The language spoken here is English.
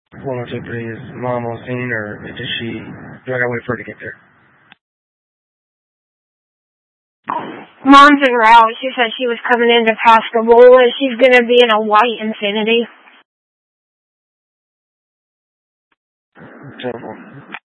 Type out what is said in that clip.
Hold on to it, is Mom on scene, or do I gotta wait for her to get there? Mom's en route. She said she was coming in to Pascagoula, and she's gonna be in a white Infiniti. Terrible.